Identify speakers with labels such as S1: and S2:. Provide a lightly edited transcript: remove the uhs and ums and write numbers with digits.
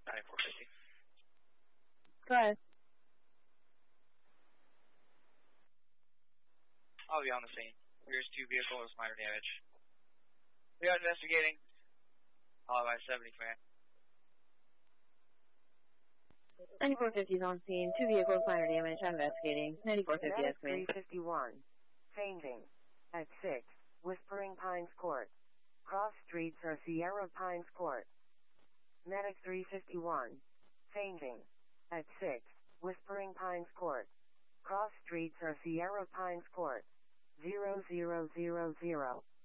S1: 9450.
S2: Go ahead.
S1: I'll be on the scene. Here's 2 vehicles, minor damage. We are investigating. Followed by 70 command.
S2: 9450 is on scene. 2 vehicles, minor damage. I'm investigating. 9450
S3: Medic
S2: estimate.
S3: 351. Changing. At 6. Whispering Pines Court. Cross streets are Sierra Pines Court. Medic 351. Changing. At 6. Whispering Pines Court. Cross streets are Sierra Pines Court. 0000.